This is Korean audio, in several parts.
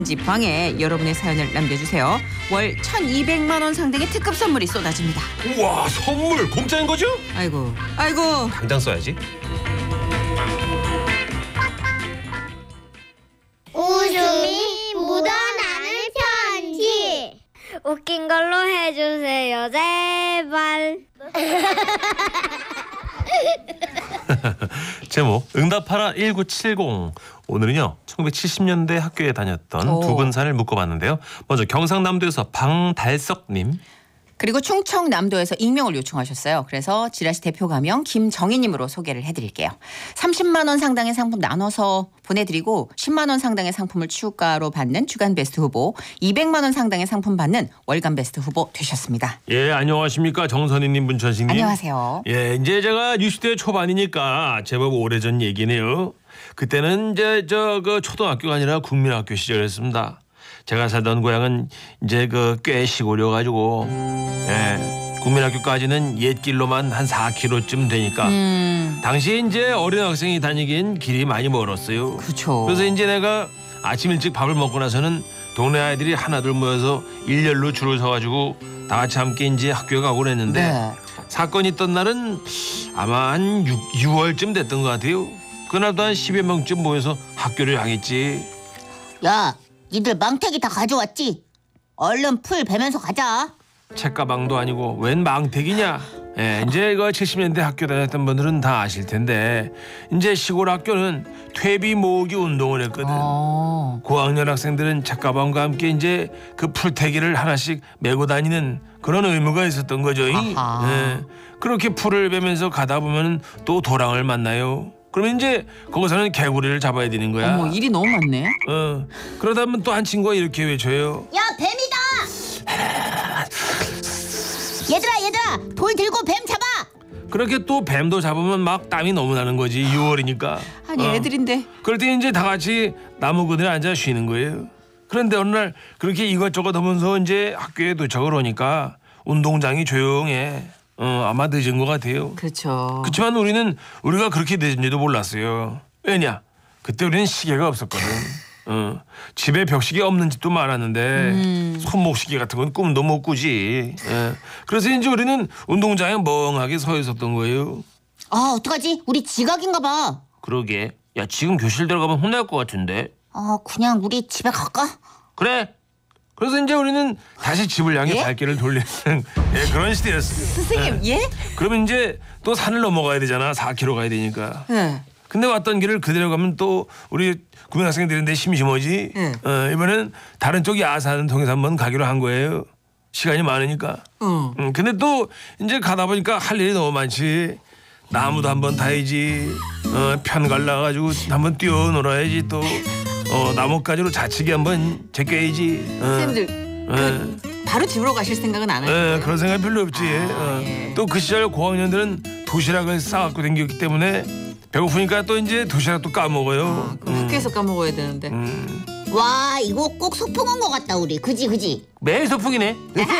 지방에 여러분의 사연을 남겨주세요. 월 1,200만 원 상당의 특급 선물이 쏟아집니다. 우와, 선물 공짜인 거죠? 아이고. 당장 써야지. 웃음이 묻어나는 편지. 웃긴 걸로 해주세요, 제발. 제목 응답하라 1970. 오늘은요 1970년대 학교에 다녔던 오. 두 분 사연을 묶어봤는데요. 먼저 경상남도에서 방달석님. 그리고 충청남도에서 익명을 요청하셨어요. 그래서 지라시 대표 가명 김정희님으로 소개를 해드릴게요. 30만 원 상당의 상품 나눠서 보내드리고 10만 원 상당의 상품을 추가로 받는 주간 베스트 후보, 200만 원 상당의 상품 받는 월간 베스트 후보 되셨습니다. 예, 안녕하십니까. 정선희님, 문천식님. 안녕하세요. 예, 이제 제가 60대 초반이니까 제법 오래전 얘기네요. 그때는 이제 그 초등학교가 아니라 국민학교 시절이었습니다. 제가 살던 고향은 이제 꽤 시골이어가지고, 예, 국민학교까지는 옛길로만 한 4km쯤 되니까 당시에 이제 어린 학생이 다니기엔 길이 많이 멀었어요. 그렇죠. 그래서 이제 내가 아침 일찍 밥을 먹고 나서는 동네 아이들이 하나둘 모여서 일렬로 줄을 서가지고 다 같이 함께 이제 학교에 가고 그랬는데 네. 사건이 있던 날은 아마 한 6월쯤 됐던 것 같아요. 그날도 한 10여 명쯤 모여서 학교를 향했지. 야, 니들 망태기 다 가져왔지? 얼른 풀 베면서 가자. 책가방도 아니고 웬 망태기냐. 예, 이제 70년대 학교 다녔던 분들은 다 아실 텐데 이제 시골 학교는 퇴비 모으기 운동을 했거든. 고학년 학생들은 책가방과 함께 이제 그 풀태기를 하나씩 메고 다니는 그런 의무가 있었던 거죠. 아하. 예, 그렇게 풀을 베면서 가다 보면 또 도랑을 만나요. 그러면 이제 거기서는 개구리를 잡아야 되는 거야. 어머, 일이 너무 많네. 그러다 보면 또 한 친구가 이렇게 외쳐요. 야, 뱀이다! 얘들아, 돌 들고 뱀 잡아! 그렇게 또 뱀도 잡으면 막 땀이 너무 나는 거지. 6월이니까. 아니 애들인데. 그럴 때 이제 다 같이 나무 그늘에 앉아 쉬는 거예요. 그런데 어느 날 그렇게 이것저것 하면서 이제 학교에 도착을 하니까 운동장이 조용해. 아마 늦은 것 같아요. 그렇죠. 그렇지만 우리가 그렇게 늦은지도 몰랐어요. 왜냐? 그때 우리는 시계가 없었거든. 집에 벽시계 없는 집도 많았는데 손목시계 같은 건 꿈도 못 꾸지. 예. 그래서 이제 우리는 운동장에 멍하게 서 있었던 거예요. 아, 어떡하지? 우리 지각인가 봐. 그러게. 야, 지금 교실 들어가면 혼날 것 같은데. 그냥 우리 집에 갈까? 그래. 그래서 이제 우리는 다시 집을 향해 예? 발길을 돌리는 그런 시대였어요. 선생님, 예? 그러면 이제 또 산을 넘어가야 되잖아. 4km 가야 되니까. 네. 근데 왔던 길을 그대로 가면 또 우리 국민학생들인데 심심하지. 네. 이번엔 다른 쪽 야산 통해서 한번 가기로 한 거예요. 시간이 많으니까. 근데 또 이제 가다 보니까 할 일이 너무 많지. 나무도 한번 타야지. 편 갈라가지고 한번 뛰어놀아야지 또. 나뭇가지로 자치기 한번 제껴야지. 선생님들 바로 집으로 가실 생각은 안 하시고요? 그런 생각 별로 없지. 예. 또 그 시절 고학년들은 도시락을 싸갖고 다녔기 때문에 배고프니까 또 이제 도시락도 까먹어요. 그럼 학교에서 까먹어야 되는데. 와, 이거 꼭 소풍 온 것 같다, 우리. 그지? 매일 소풍이네.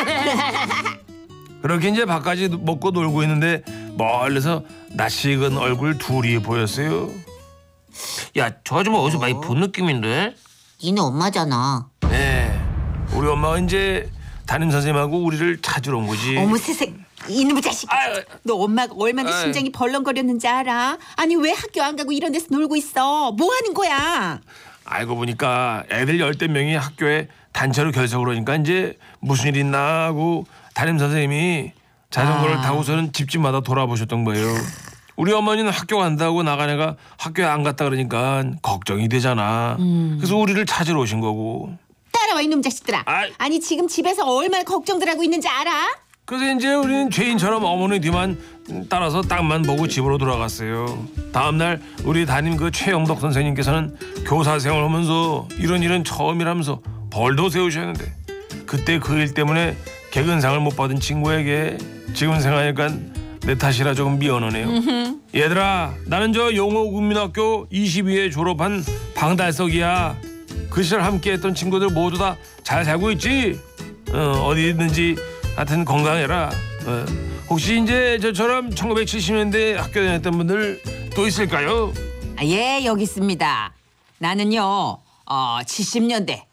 그렇게 이제 밥까지 먹고 놀고 있는데 멀리서 낯익은 얼굴 둘이 보였어요. 야, 저 아줌마 어디서 많이 본 느낌인데? 니네 엄마잖아. 네, 우리 엄마가 이제 담임 선생님하고 우리를 찾으러 온 거지. 어머 세상, 이놈의 자식. 아유. 너 엄마가 얼마나 아유. 심장이 벌렁거렸는지 알아? 아니 왜 학교 안 가고 이런 데서 놀고 있어? 뭐 하는 거야? 알고 보니까 애들 10대 명이 학교에 단체로 결석을 하니까 이제 무슨 일 있나 하고 담임 선생님이 자전거를 타고서는 집집마다 돌아보셨던 거예요. 우리 어머니는 학교 간다고 나간 애가 학교에 안 갔다 그러니까 걱정이 되잖아. 그래서 우리를 찾으러 오신 거고. 따라와 이놈 자식들아. 아이. 아니 지금 집에서 얼마나 걱정들 하고 있는지 알아? 그래서 이제 우리는 죄인처럼 어머니 뒤만 따라서 땅만 보고 집으로 돌아갔어요. 다음날 우리 담임 최영덕 선생님께서는 교사 생활하면서 이런 일은 처음이라면서 벌도 세우셨는데 그때 그 일 때문에 개근상을 못 받은 친구에게 지금 생각하니까 내 탓이라 조금 미안하네요. 얘들아, 나는 저 용호국민학교 22회 졸업한 방달석이야. 그 시절 함께했던 친구들 모두 다 잘 살고 있지? 어디 있는지 하여튼 건강해라. 혹시 이제 저처럼 1970년대 학교 다녔던 분들 또 있을까요? 예, 여기 있습니다. 나는요 70년대